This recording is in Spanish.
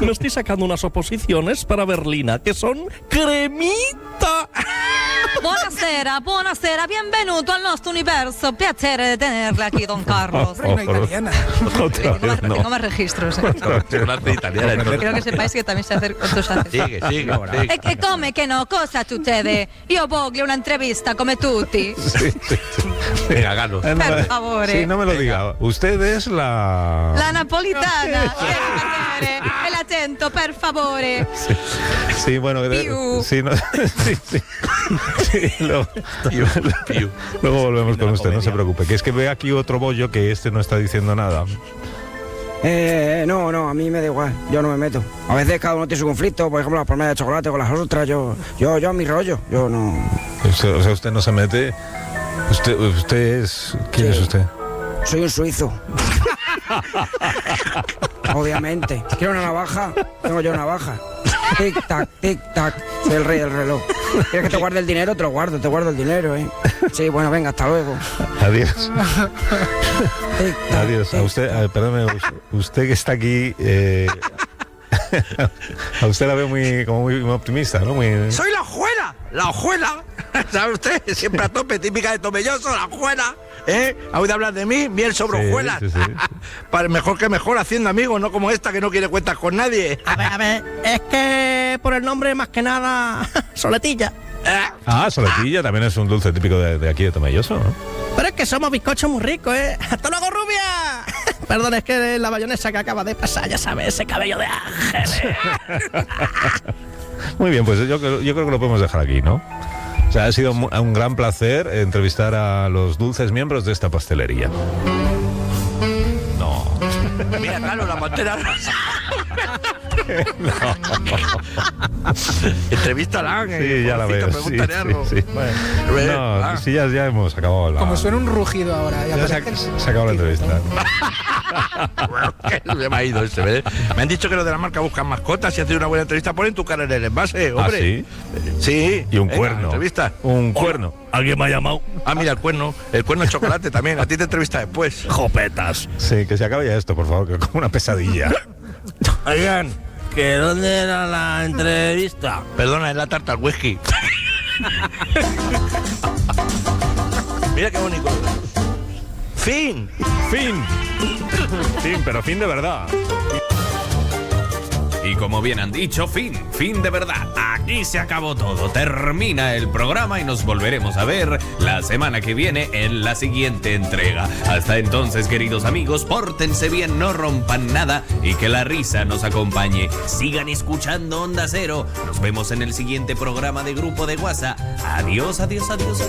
Me estoy sacando unas oposiciones para Berlina, que son cremita. Buonasera, benvenuto al nostro universo. Piacere di tenerla aquí, don Carlos. Reina italiana. Tengo más registros. Quiero que sepáis que también sé hacer otros acentos. Sigue. E come che no? Cosa succede? Io voglio una entrevista come tutti. Sí. Venga, Galo. Per favore. Sí, no me lo diga. Usted es la... La napolitana. El acento, per favore. Sí, bueno... Piu. Sí, no, sí. Sí, luego volvemos con usted, no se preocupe. Que es que ve aquí otro bollo que este no está diciendo nada. No, a mí me da igual, yo no me meto. A veces cada uno tiene su conflicto, por ejemplo las palmeras de chocolate con las otras, yo a mi rollo, yo no... O sea, usted no se mete. Usted es... ¿Quién es usted? Soy un suizo. Obviamente. ¿Quiero una navaja? Tengo yo una navaja. Tic tac, soy el rey del reloj. ¿Quieres que te guarde el dinero? Te guardo el dinero, Sí, bueno, venga, hasta luego. Adiós. Tic, tac, Adiós. A usted, perdóneme, usted que está aquí, a usted la veo muy optimista, ¿no? Soy la hojuela. ¿Sabe usted? Siempre a tope, típica de Tomelloso, la hojuela. ¿Ha oído hablar de mí? Miel sobre hojuelas. Sí. Para mejor que mejor haciendo amigos, no como esta que no quiere cuentas con nadie. A ver, es que por el nombre más que nada, Soletilla. Soletilla también es un dulce típico de aquí de Tomelloso, ¿no? Pero es que somos bizcochos muy ricos, ¿eh? ¡Hasta luego, rubia! Perdón, es que la bayonesa que acaba de pasar, ya sabes, ese cabello de ángel. Muy bien, pues yo creo que lo podemos dejar aquí, ¿no? O sea, ha sido un gran placer entrevistar a los dulces miembros de esta pastelería. No. Mira, Carlos, la pantera rosa. Entrevístala. Sí, ya la veo. Pregúntale algo. Sí. Bueno, sí, ya hemos acabado Como suena un rugido ahora. Ya se acabó la entrevista. Se me ha ido ese, ¿ves? Me han dicho que los de la marca buscan mascotas. Si haces una buena entrevista, ponen tu cara en el envase, hombre. ¿Ah, sí? Sí. Y un Venga, cuerno. Entrevista. Un cuerno. ¿Alguien me ha llamado? Mira, el cuerno de chocolate también. A ti te entrevista después. Jopetas. Sí, que se acabe ya esto, por favor, que es como una pesadilla. Oigan, ¿que dónde era la entrevista? Perdona, es la tarta al whisky. Mira qué bonito. ¡Fin! Pero fin de verdad. Y como bien han dicho, fin de verdad. Aquí se acabó todo. Termina el programa y nos volveremos a ver la semana que viene en la siguiente entrega. Hasta entonces, queridos amigos, pórtense bien, no rompan nada y que la risa nos acompañe. Sigan escuchando Onda Cero. Nos vemos en el siguiente programa de Grupo de WhatsApp. Adiós.